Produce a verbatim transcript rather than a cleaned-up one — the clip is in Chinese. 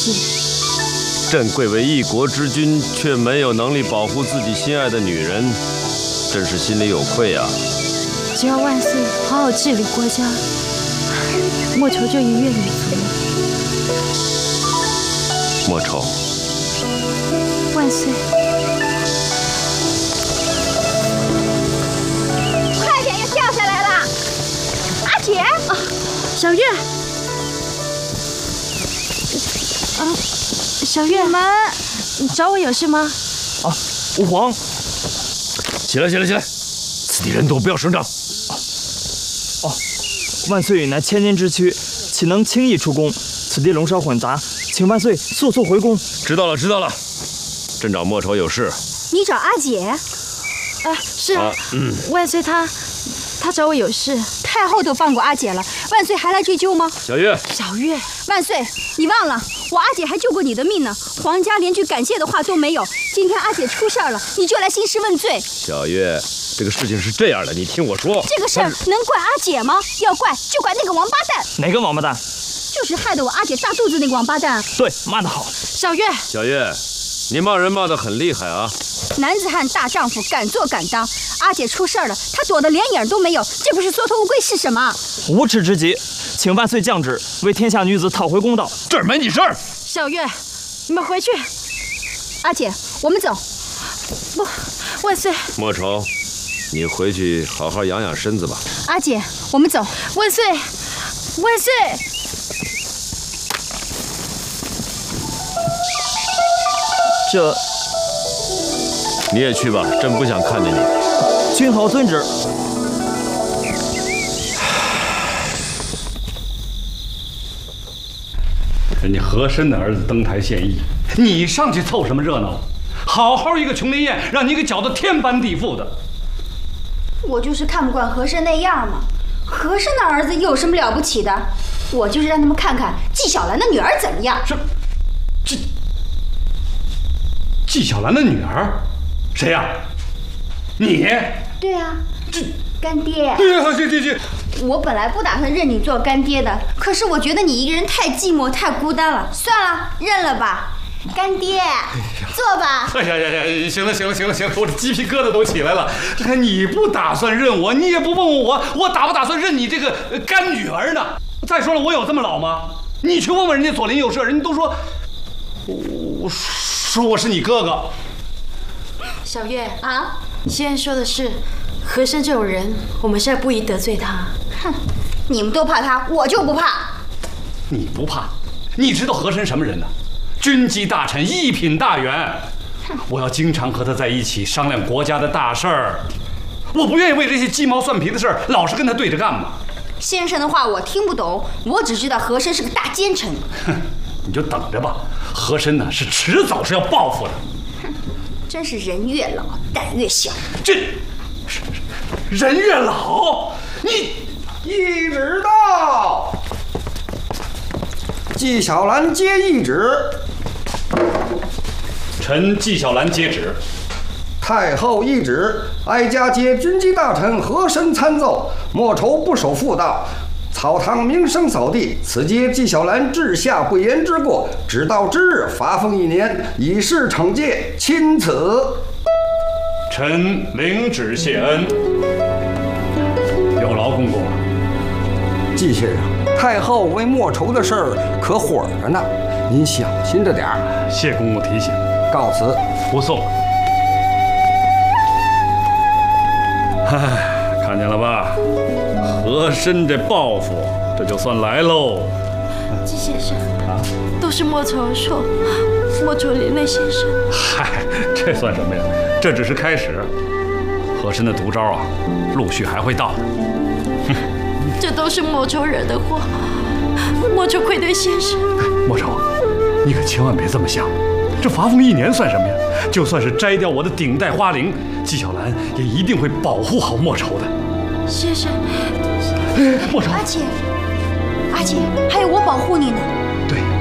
系。 朕贵为一国之君，却没有能力保护自己心爱的女人，真是心里有愧啊！ 只要万岁好好治理国家，莫愁就一月女足了。 莫愁， 万岁！ 快点，要掉下来了！阿姐， 啊，小月，啊，小月， 们， 你找我有事吗？ 啊，吾皇， 起来，起来，起来！此地人多，不要声张。 哦，万岁乃千年之躯，岂能轻易出宫？此地龙蛇混杂，请万岁速速回宫。 知道了，知道了。朕找莫愁有事。 你找阿姐？ 啊，是啊，嗯、万岁他他找我有事。 太后都放过阿姐了，万岁还来追究吗？ 小月， 小月， 万岁，你忘了我阿姐还救过你的命呢，皇家连句感谢的话都没有。今天阿姐出事了，你就来兴师问罪。 小月，这个事情是这样的，你听我说。 这个事儿能怪阿姐吗？要怪就怪那个王八蛋。 哪个王八蛋？ 就是害得我阿姐大肚子那个王八蛋。 对，骂得好。 小月， 小月，你骂人骂得很厉害啊！ 男子汉大丈夫，敢做敢当。阿姐出事了，她躲得连影都没有，这不是缩头乌龟是什么？ 无耻之极，请万岁降旨，为天下女子讨回公道。 这儿没你事儿。 小月，你们回去。 阿姐，我们走。 不，万岁。 莫愁，你回去好好养养身子吧。 阿姐，我们走。 万岁，万岁。 这， 你也去吧，朕不想看见你。 君好遵旨。 人家和珅的儿子登台献艺，你上去凑什么热闹？好好一个琼林宴，让你给搅得天翻地覆的。 我就是看不惯和珅那样嘛。和珅的儿子有什么了不起的？我就是让他们看看纪晓岚的女儿怎么样。 是，这纪晓岚的女儿，谁呀？你？ 对啊， 这干爹。 对呀，去去去。 我本来不打算认你做干爹的，可是我觉得你一个人太寂寞、太孤单了，算了，认了吧。干爹，坐吧。 哎呀呀呀！行了行了行了行了，我这鸡皮疙瘩都起来了。这你不打算认我，你也不问问我，我打不打算认你这个干女儿呢？再说了，我有这么老吗？你去问问人家左邻右舍，人家都说，我说我是你哥哥。 小月啊， 先生说的是，和珅这种人，我们现在不宜得罪他。 哼，你们都怕他，我就不怕。 你不怕？你知道和珅什么人呢？军机大臣，一品大员。我要经常和他在一起商量国家的大事儿。我不愿意为这些鸡毛蒜皮的事儿老是跟他对着干嘛。 先生的话我听不懂，我只知道和珅是个大奸臣。 哼，你就等着吧，和珅呢是迟早是要报复的。 哼，真是人越老胆越小。 这，人越老，你懿旨到，纪晓岚接懿旨。 臣纪晓岚接旨。 太后懿旨，哀家接军机大臣和珅参奏，莫愁不守妇道，草堂名声扫地。此皆纪晓岚治下不严之过，只到之日罚俸一年，以示惩戒，钦此。 臣领旨谢恩。有劳公公了。 纪先生，太后为莫愁的事儿可火着呢，您小心着点儿。 谢公公提醒。 告辞。 不送。唉，看见了吧？和珅这报复，这就算来喽。 纪先生，啊，都是莫愁的错，莫愁连累先生。 嗨，这算什么呀？这只是开始。和珅的毒招啊，陆续还会到。哼， 这都是莫愁惹的祸，莫愁愧对先生。 莫愁，你可千万别这么想。这罚俸一年算什么呀？就算是摘掉我的顶戴花翎，纪晓岚也一定会保护好莫愁的。 先生， 莫愁， 阿姐，阿姐，还有我保护你呢。 对，